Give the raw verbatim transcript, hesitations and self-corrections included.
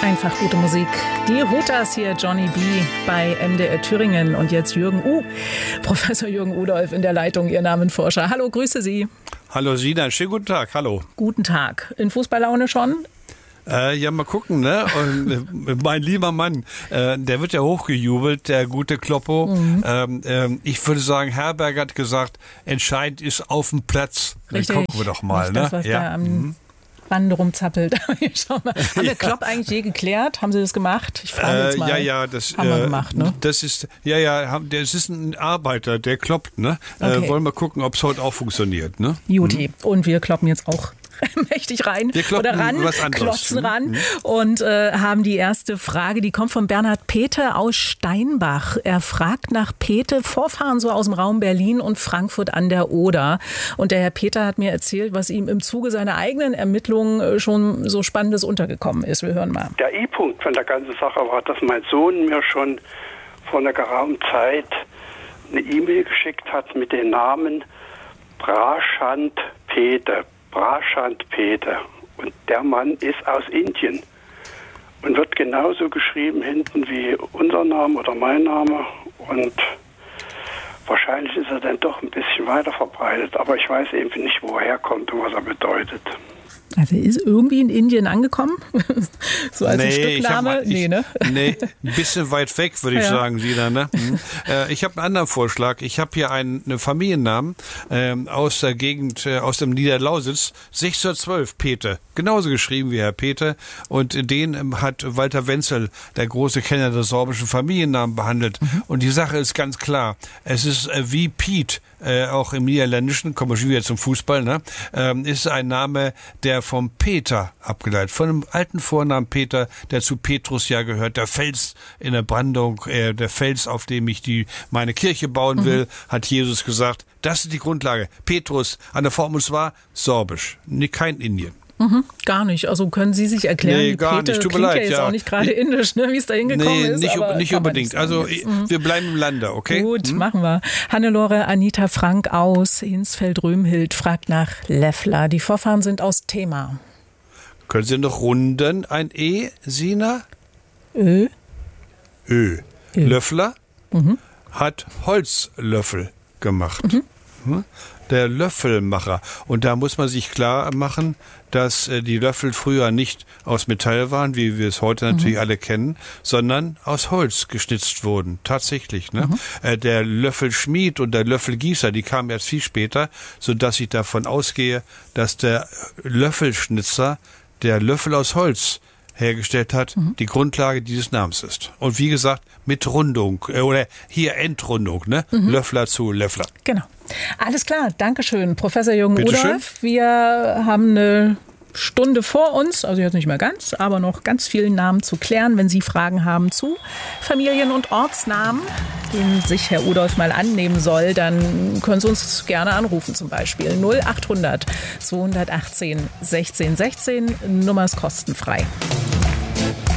Einfach gute Musik. Die Hutas hier, Johnny B. bei M D R Thüringen. Und jetzt Jürgen U. Professor Jürgen Udolph in der Leitung, Ihr Namenforscher. Hallo, grüße Sie. Hallo Sina, schönen guten Tag, hallo. Guten Tag. In Fußballlaune schon? Äh, ja, mal gucken, ne? Und, äh, mein lieber Mann, äh, der wird ja hochgejubelt, der gute Kloppo. Mhm. Ähm, ähm, ich würde sagen, Herberger hat gesagt, entscheidend ist auf dem Platz. Dann Richtig. gucken wir doch mal, Nicht ne? das, was ja. da am mhm. Band rumzappelt. Schau mal. Haben wir Ja. Klopp eigentlich je geklärt? Haben Sie das gemacht? Ich frage jetzt mal. Äh, ja, ja, das haben wir äh, gemacht, ne? Das ist, ja, ja, das ist ein Arbeiter, der kloppt, ne? Okay. Äh, wollen wir gucken, ob es heute auch funktioniert, ne? Juti. Mhm. Und wir kloppen jetzt auch mächtig rein Wir kloppen oder ran, was anderes. klotzen ran mhm. und äh, haben die erste Frage, die kommt von Bernhard Pethe aus Steinbach. Er fragt nach Pethe, Vorfahren so aus dem Raum Berlin und Frankfurt an der Oder. Und der Herr Pethe hat mir erzählt, was ihm im Zuge seiner eigenen Ermittlungen schon so Spannendes untergekommen ist. Wir hören mal. Der I-Punkt von der ganzen Sache war, dass mein Sohn mir schon vor einer geraumen Zeit eine E-Mail geschickt hat mit dem Namen Prashant Pethe. Prashant Pethe. Und der Mann ist aus Indien und wird genauso geschrieben hinten wie unser Name oder mein Name. Und wahrscheinlich ist er dann doch ein bisschen weiter verbreitet. Aber ich weiß eben nicht, wo er kommt und was er bedeutet. Also er ist irgendwie in Indien angekommen? So als nee, ein Stückname? Mal, ich, nee, ne? Nee, ein bisschen weit weg, würde ich ja. sagen, Sina. Ne? Mhm. Äh, ich habe einen anderen Vorschlag. Ich habe hier einen, einen Familiennamen ähm, aus der Gegend, äh, aus dem Niederlausitz, sechshundertzwölf, Pethe. Genauso geschrieben wie Herr Pethe. Und den ähm, hat Walter Wenzel, der große Kenner der sorbischen Familiennamen, behandelt. Mhm. Und die Sache ist ganz klar. Es ist äh, wie Piet, äh, auch im Niederländischen, kommen wir schon wieder zum Fußball, ne? ähm, ist ein Name, der vom Peter abgeleitet, von einem alten Vornamen Peter, der zu Petrus ja gehört, der Fels in der Brandung, äh, der Fels, auf dem ich die meine Kirche bauen will, mhm. hat Jesus gesagt, das ist die Grundlage. Petrus, an der Formel war sorbisch, kein Indien. Mhm, gar nicht. Also können Sie sich erklären, nee, die gar Pethe nicht. Tut mir klingt leid, ja jetzt ja. auch nicht gerade indisch, ne, wie es da hingekommen nee, ist. Nicht, aber nicht unbedingt. Also mhm. wir bleiben im Lande, okay? Gut, hm? machen wir. Hannelore Anita Frank aus Hinsfeld-Römhild fragt nach Leffler. Die Vorfahren sind aus Thema. Können Sie noch runden ein E, Sina? Ö. Ö. Ö. Löffler Mhm. hat Holzlöffel gemacht. Mhm. Der Löffelmacher. Und da muss man sich klar machen, dass äh, die Löffel früher nicht aus Metall waren, wie wir es heute natürlich mhm. alle kennen, sondern aus Holz geschnitzt wurden. Tatsächlich. Ne? Mhm. Äh, der Löffelschmied und der Löffelgießer, die kamen erst viel später, sodass ich davon ausgehe, dass der Löffelschnitzer der Löffel aus Holz hergestellt hat, mhm. die Grundlage dieses Namens ist. Und wie gesagt, mit Rundung, äh, oder hier Endrundung, ne? Mhm. Löffler zu Löffler. Genau. Alles klar, Dankeschön, Professor Jürgen Bitte Udolph. Schön. Wir haben eine Stunde vor uns, also jetzt nicht mehr ganz, aber noch ganz viele Namen zu klären. Wenn Sie Fragen haben zu Familien- und Ortsnamen, denen sich Herr Udolph mal annehmen soll, dann können Sie uns gerne anrufen, zum Beispiel null achthundert zweihundertachtzehn sechzehn sechzehn. Nummer ist kostenfrei.